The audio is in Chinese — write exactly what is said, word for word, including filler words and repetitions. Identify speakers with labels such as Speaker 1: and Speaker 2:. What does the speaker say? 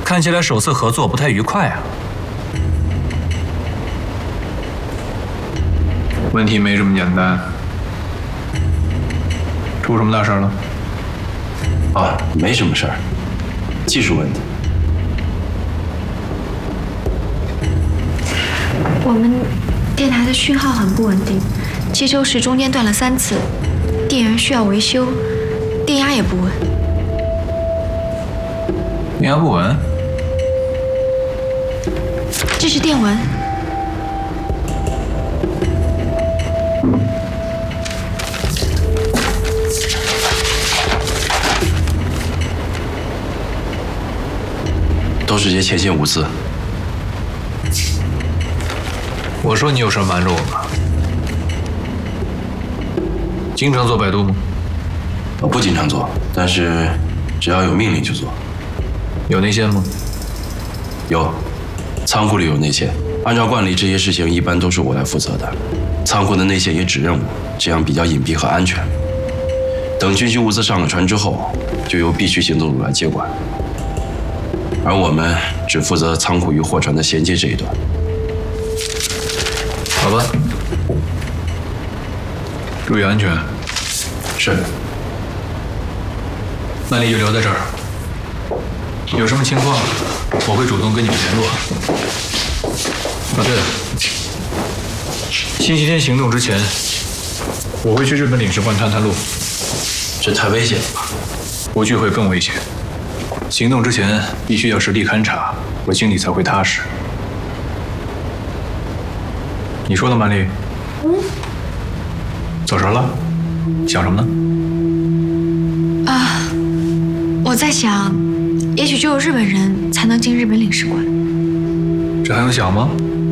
Speaker 1: 看起来首次合作不太愉快啊。问题没这么简单，出什么大事了？
Speaker 2: 啊，没什么事儿，技术问题。
Speaker 3: 我们电台的讯号很不稳定，接收时中间断了三次，电源需要维修，电压也不稳。
Speaker 1: 电压不稳？
Speaker 3: 这是电文。
Speaker 2: 都是些前线无字。
Speaker 1: 我说你有事瞒着我吗？经常做百度吗？
Speaker 2: 我不经常做，但是只要有命令就做。
Speaker 1: 有内线吗？
Speaker 2: 有，仓库里有内线。按照惯例，这些事情一般都是我来负责的。仓库的内线也指认我，这样比较隐蔽和安全。等军需物资上了船之后，就由 B 区行动组来接管。而我们只负责仓库与货船的衔接这一段。
Speaker 1: 好吧，注意安全。
Speaker 2: 是。
Speaker 1: 曼丽就留在这儿，有什么情况我会主动跟你们联络。啊，对了，星期天行动之前，我会去日本领事馆探探路。
Speaker 2: 这太危险了吧？
Speaker 1: 不去会更危险。行动之前必须要实地勘察，我心里才会踏实。你说呢，曼丽？嗯。走神了？想什么
Speaker 3: 呢？啊，我在想，也许只有日本人才能进日本领事馆。
Speaker 1: 这还用想吗？